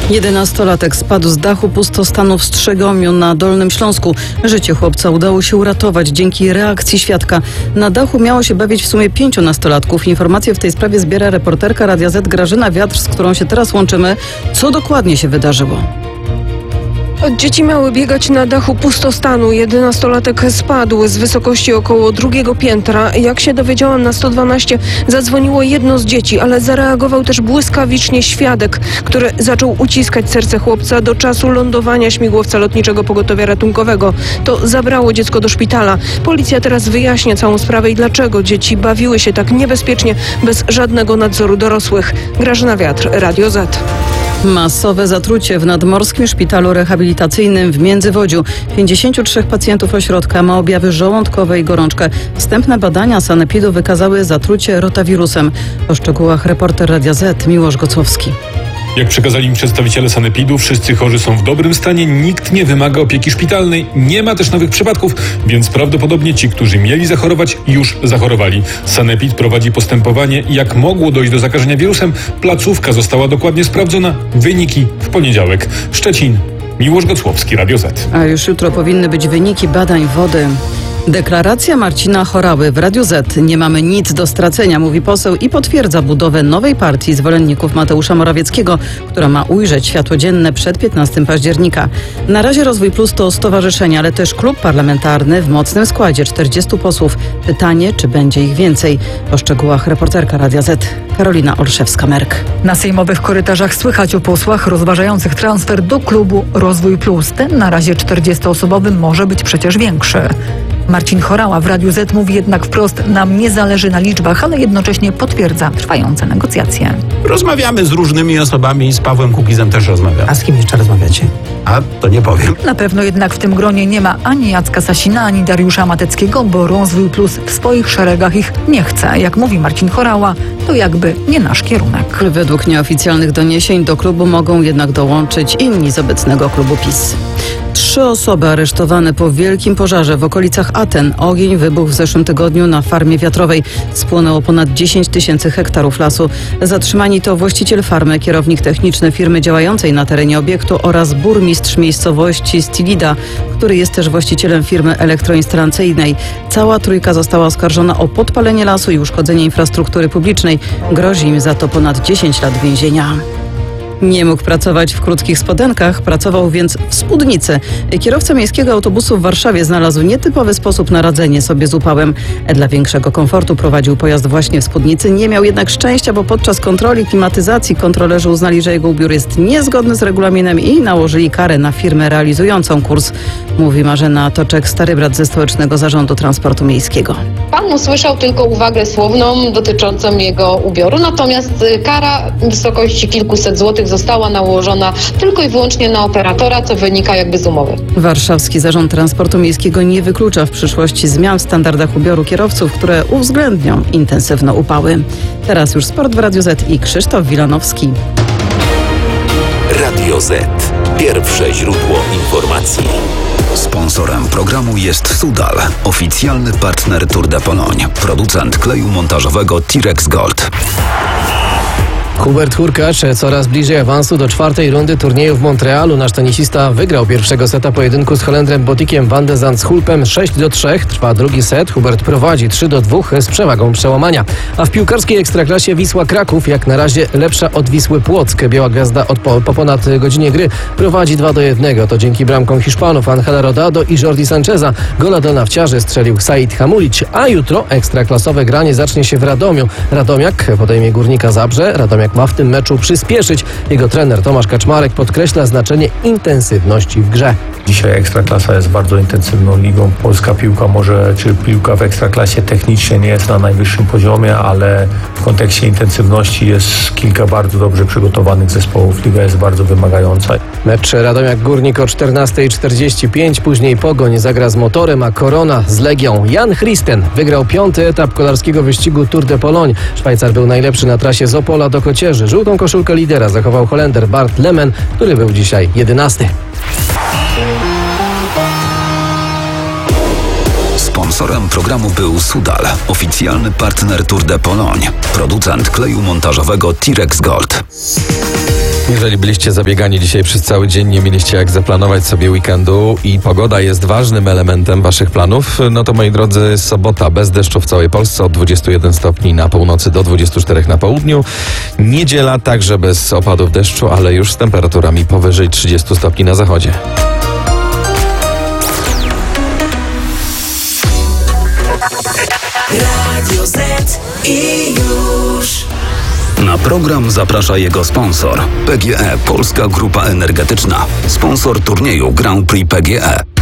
11-latek spadł z dachu pustostanu w Strzegomiu na Dolnym Śląsku. Życie chłopca udało się uratować dzięki reakcji świadka. Na dachu miało się bawić w sumie 5 nastolatków. Informacje w tej sprawie zbiera reporterka Radia Z Grażyna Wiatr, z którą się teraz łączymy. Co dokładnie się wydarzyło? Dzieci miały biegać na dachu pustostanu. 11-latek spadł z wysokości około 2. piętra. Jak się dowiedziałam, na 112 zadzwoniło jedno z dzieci, ale zareagował też błyskawicznie świadek, który zaczął uciskać serce chłopca do czasu lądowania śmigłowca lotniczego pogotowia ratunkowego. To zabrało dziecko do szpitala. Policja teraz wyjaśnia całą sprawę i dlaczego dzieci bawiły się tak niebezpiecznie, bez żadnego nadzoru dorosłych. Grażyna Wiatr, Radio Z. Masowe zatrucie w Nadmorskim Szpitalu Rehabilitacyjnym w Międzywodziu. 53 pacjentów ośrodka ma objawy żołądkowe i gorączkę. Wstępne badania sanepidu wykazały zatrucie rotawirusem. O szczegółach reporter Radia Z Miłosz Gocłowski. Jak przekazali mi przedstawiciele sanepidu, wszyscy chorzy są w dobrym stanie, nikt nie wymaga opieki szpitalnej, nie ma też nowych przypadków, więc prawdopodobnie ci, którzy mieli zachorować, już zachorowali. Sanepid prowadzi postępowanie, jak mogło dojść do zakażenia wirusem. Placówka została dokładnie sprawdzona, wyniki w poniedziałek. Szczecin, Miłosz Gocłowski, Radio Z. A już jutro powinny być wyniki badań wody. Deklaracja Marcina Horały w Radiu Z. Nie mamy nic do stracenia, mówi poseł i potwierdza budowę nowej partii zwolenników Mateusza Morawieckiego, która ma ujrzeć światło dzienne przed 15 października. Na razie Rozwój Plus to stowarzyszenie, ale też klub parlamentarny w mocnym składzie 40 posłów. Pytanie, czy będzie ich więcej? O szczegółach reporterka Radia Z Karolina Olszewska-Merk. Na sejmowych korytarzach słychać o posłach rozważających transfer do klubu Rozwój Plus. Ten na razie 40-osobowy może być przecież większy. Marcin Horała w Radiu Z mówi jednak wprost, nam nie zależy na liczbach, ale jednocześnie potwierdza trwające negocjacje. Rozmawiamy z różnymi osobami, z Pawłem Kukizem też rozmawiam. A z kim jeszcze rozmawiacie? A to nie powiem. Na pewno jednak w tym gronie nie ma ani Jacka Sasina, ani Dariusza Mateckiego, bo Rozwój Plus w swoich szeregach ich nie chce. Jak mówi Marcin Horała, to jakby nie nasz kierunek. Według nieoficjalnych doniesień do klubu mogą jednak dołączyć inni z obecnego klubu PiS. 3 osoby aresztowane po wielkim pożarze w okolicach Aten. Ogień wybuchł w zeszłym tygodniu na farmie wiatrowej. Spłonęło ponad 10 000 hektarów lasu. Zatrzymani to właściciel farmy, kierownik techniczny firmy działającej na terenie obiektu oraz burmistrz miejscowości Stilida, który jest też właścicielem firmy elektroinstalacyjnej. Cała trójka została oskarżona o podpalenie lasu i uszkodzenie infrastruktury publicznej. Grozi im za to ponad 10 lat więzienia. Nie mógł pracować w krótkich spodenkach, pracował więc w spódnicy. Kierowca miejskiego autobusu w Warszawie znalazł nietypowy sposób na radzenie sobie z upałem. Dla większego komfortu prowadził pojazd właśnie w spódnicy. Nie miał jednak szczęścia, bo podczas kontroli klimatyzacji kontrolerzy uznali, że jego ubiór jest niezgodny z regulaminem i nałożyli karę na firmę realizującą kurs. Mówi Marzena Toczek, stary brat ze Stołecznego Zarządu Transportu Miejskiego. Pan usłyszał tylko uwagę słowną dotyczącą jego ubioru, natomiast kara w wysokości kilkuset złotych została nałożona tylko i wyłącznie na operatora, co wynika jakby z umowy. Warszawski Zarząd Transportu Miejskiego nie wyklucza w przyszłości zmian w standardach ubioru kierowców, które uwzględnią intensywne upały. Teraz już sport w Radiu Z i Krzysztof Wilanowski. Radio Z. Pierwsze źródło informacji. Sponsorem programu jest Sudal, oficjalny partner Tour de Pologne, producent kleju montażowego Tirex Gold. Hubert Hurkacz coraz bliżej awansu do 4. rundy turnieju w Montrealu. Nasz tenisista wygrał pierwszego seta pojedynku z Holendrem Botikiem van de Zandschulpem 6-3. Trwa drugi set. Hubert prowadzi 3-2 z przewagą przełamania. A w piłkarskiej ekstraklasie Wisła Kraków jak na razie lepsza od Wisły Płock. Biała Gwiazda po ponad godzinie gry prowadzi 2-1. To dzięki bramkom Hiszpanów Angela Rodado i Jordi Sancheza. Gola do nawciarzy strzelił Said Hamulić. A jutro ekstraklasowe granie zacznie się w Radomiu. Radomiak podejmie Górnika Zabrze. Radomiak ma w tym meczu przyspieszyć. Jego trener Tomasz Kaczmarek podkreśla znaczenie intensywności w grze. Dzisiaj Ekstraklasa jest bardzo intensywną ligą. Polska piłka czy piłka w Ekstraklasie technicznie nie jest na najwyższym poziomie, ale w kontekście intensywności jest kilka bardzo dobrze przygotowanych zespołów. Liga jest bardzo wymagająca. Mecz Radomiak-Górnik o 14:45. Później Pogoń zagra z Motorem, a Korona z Legią. Jan Christen wygrał 5. etap kolarskiego wyścigu Tour de Pologne. Szwajcar był najlepszy na trasie z Opola do Kocierzy. Żółtą koszulkę lidera zachował Holender Bart Lemen, który był dzisiaj 11. Sponsorem programu był Sudal, oficjalny partner Tour de Pologne, producent kleju montażowego Tirex Gold. Jeżeli byliście zabiegani dzisiaj przez cały dzień, nie mieliście jak zaplanować sobie weekendu i pogoda jest ważnym elementem waszych planów, no to moi drodzy, sobota bez deszczu w całej Polsce od 21 stopni na północy do 24 na południu. Niedziela także bez opadów deszczu, ale już z temperaturami powyżej 30 stopni na zachodzie. Radio Z i już. Na program zaprasza jego sponsor. PGE Polska Grupa Energetyczna. Sponsor turnieju Grand Prix PGE.